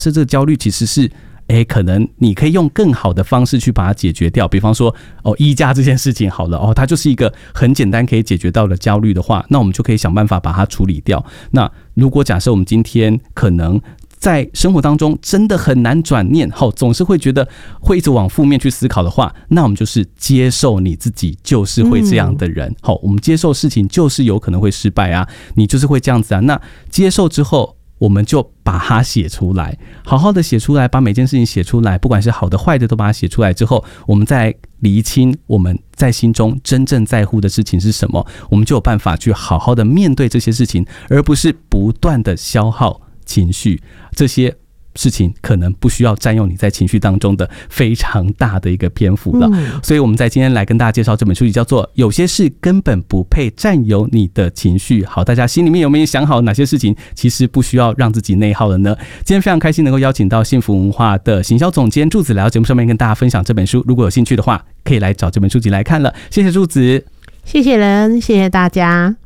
这个焦虑其实是可能你可以用更好的方式去把它解决掉，比方说衣架这件事情好了它就是一个很简单可以解决到的焦虑的话，那我们就可以想办法把它处理掉。那如果假设我们今天可能在生活当中真的很难转念，总是会觉得会一直往负面去思考的话，那我们就是接受你自己就是会这样的人。我们接受事情就是有可能会失败啊，你就是会这样子啊。那接受之后，我们就把它写出来，好好的写出来，把每件事情写出来，不管是好的坏的都把它写出来之后，我们再厘清我们在心中真正在乎的事情是什么，我们就有办法去好好的面对这些事情，而不是不断的消耗情绪。这些事情可能不需要占用你在情绪当中的非常大的一个篇幅了。所以我们在今天来跟大家介绍这本书，叫做《有些事根本不配占有你的情绪》。好，大家心里面有没有想好哪些事情其实不需要让自己内耗了呢？今天非常开心能够邀请到幸福文化的行销总监柱子来到节目上面跟大家分享这本书，如果有兴趣的话可以来找这本书籍来看了。谢谢柱子。 谢谢人，谢谢大家。